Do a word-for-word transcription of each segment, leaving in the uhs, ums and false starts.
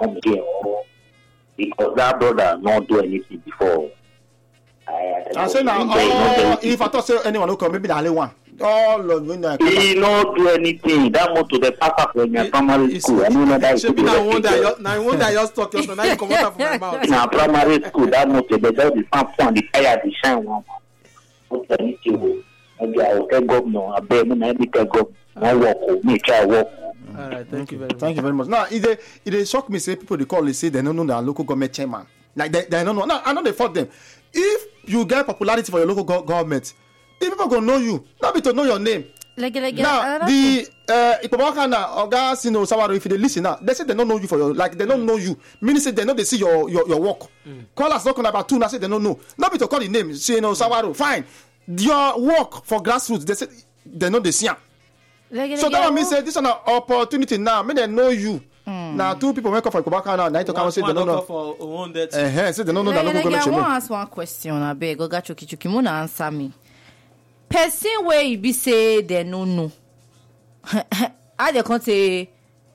come here, or because that brother not do anything before. I, I, I say now, oh, if I thought say anyone who come, maybe the only one. All of them. He not do anything. That went to the papa from your primary school. I mean that. Should be now one that now one that just talk your now you come out from my mouth. Now primary school that went to the the papa and the fire the shine one. What anything? Maybe I will tell governor. I beg me, I will tell governor. I work. Me try work. All right, thank you very much. Thank you very much. Now, it they, it they shock me. Say people they call, they say they don't know their local government chairman. Like they, they don't know. No, I know they fought them. If you get popularity for your local go- government, if people gonna know you, not be to know your name. Like, like, now uh, the uh, Ipobakana or guys, you know, Sawaro, if they listen now, they say they don't know you for your like they don't know you. Meaning say they know they see your your, your work. Mm. Call us talking about two. Now say they don't know. Not be to call the name. Say you know Sawaro, fine. Your work for grassroots, they say they know they see. like, So like, that uh, one means say this is an opportunity now. May they know you. Mm. Now two people wake up for Ipobakana now. Now to come and say they don't know. For one that. Uh-huh, say they don't know like, that local like, I government. want to ask one question. I beg, Oga Chuki Chuki, Muna answer me. Person where you be say they no know. I they can't say.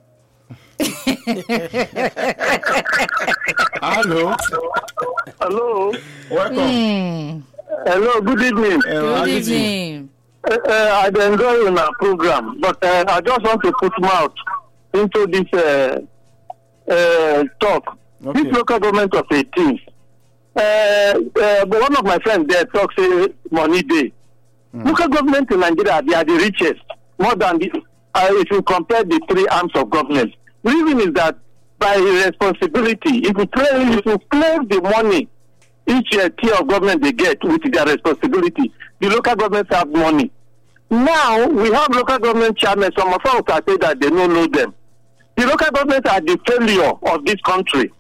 Hello. Hello. Welcome. Mm. Hello. Good evening. Good evening. Uh, uh, I enjoy in our program, but uh, I just want to put mouth into this uh, uh, talk. Okay. This local government of eighteen. Uh, uh, but one of my friends there talks say money day. Mm. Local government in Nigeria, they are the richest, more than the. Uh, if you compare the three arms of government, the reason is that by responsibility, if you play, if you claim the money each uh, tier of government they get with their responsibility, the local governments have money. Now we have local government chairmen. Some of us are saying that they don't know them. The local governments are the failure of this country.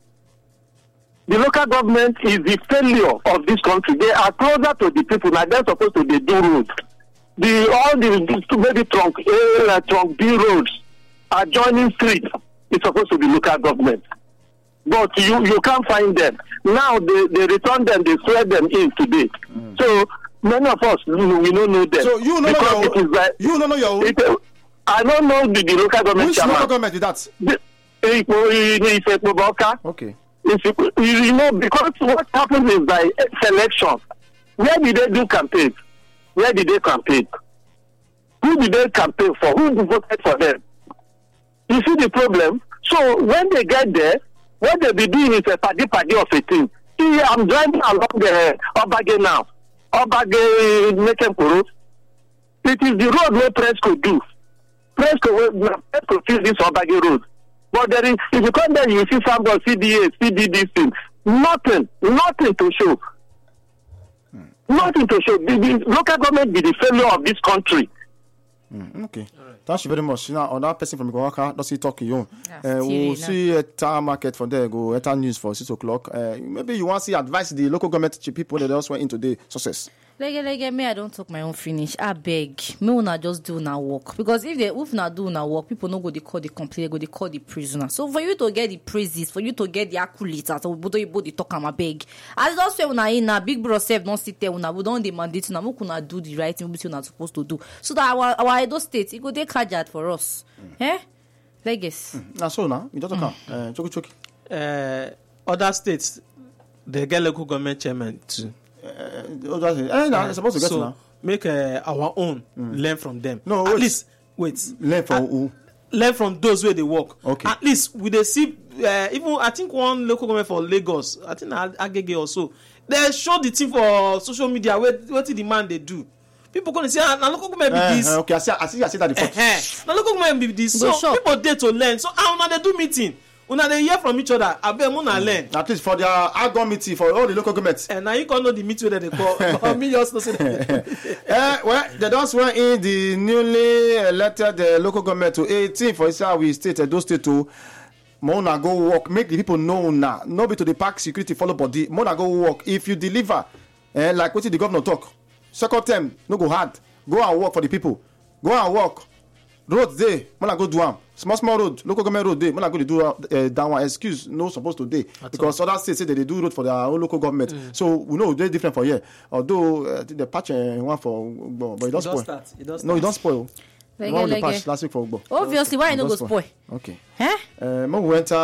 The local government is the failure of this country. They are closer to the people. Now they're supposed to be do roads. The all the maybe trunk A, uh, trunk B roads adjoining streets is supposed to be local government. But you, you can't find them. Now they, they return them, they swear them in today. Mm. So many of us we don't know them. So you know your it is like, you don't know your it, uh, I don't know the, the local government. Which chairman. local government is that? The, it's a Poboka. Okay. It's, you know, because what happens is by selection. Where did they do campaign? Where did they campaign? Who did they campaign for? Who voted for them? You see the problem? So when they get there, what they'll be doing is a party party of a thing. See, I'm driving along the Obage now. Obage Mekempuru. It is the road where press could do. Press could, press could feel this Obage road. But there is, if you come there, you see some of C D A, C D D things. Nothing, nothing to show. Hmm. Nothing to show. The, the local government be the failure of this country. Mm, okay. Right. Thank you very much. Now, on that person from Ikwaka, does he talk you? Uh, we'll see a time market from there. Go at news for six o'clock. Uh, maybe you want to see advice the local government people that also went into the success. Like, like, me, I don't talk my own finish. I beg. Me, una just do na work. Because if they if not do na work, people no go they call the complaint, go they call the prisoner. So for you to get the praises, for you to get the accolades, so we both you both they talk am a beg. I just say una in na big bro self don't sit there, una we don't demand it, una we kuna do the right thing we not supposed to do. So that our our Edo state, it go they carjat for us. Mm. Eh? Like yes. Mm. Now so now, you don't talk. Uh, choki choki. Uh, other states, they get local government chairman too. Uh, uh, uh, supposed to get so now. Make uh, our own mm. learn from them. No, at wait. least wait. Learn from at, who? Learn from those where they work. Okay. At least we they see uh, even I think one local government for Lagos, I think Agege also. They show the thing for social media where what the demand they do. People gonna say, ah, now local government be uh, this. Uh, okay, I see, I see, I see that the now local government be this. So shop. people there to learn. So how now they do meeting. Una they hear from each other. I bet Muna mm. learn. At least for their outgoing meeting for all the local governments. And now you can know the meeting that they call. Me just know say that. uh, well, they don't swear in the newly elected uh, local government to eighteen for Isa we state uh, those state to Mona go work. Make the people know now. No be to the park security follow body. Mona go work. If you deliver, uh, like what did the governor talk? Second term, no go hard. Go and work for the people. Go and work. Road day, Mona go do am. Small small road, local government road day. Mona go to do uh, that one. Excuse no supposed to day because all. Other states say that they do road for their own local government. Mm. So we know they're different for here. Although uh, the patch uh, one for but it don't spoil. Start. It don't no, it don't spoil. Like one like the patch last week for Ugbo. obviously, why you no go spoil? Okay. Huh? Uh, we enter